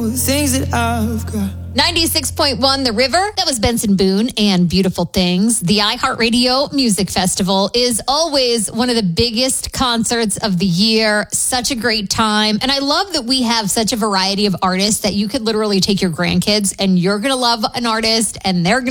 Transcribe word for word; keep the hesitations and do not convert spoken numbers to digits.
all the things that I've got. ninety-six point one The River. That was Benson Boone and Beautiful Things. The iHeartRadio Music Festival is always one of the biggest concerts of the year. Such a great time. And I love that we have such a variety of artists that you could literally take your grandkids and you're going to love an artist and they're going to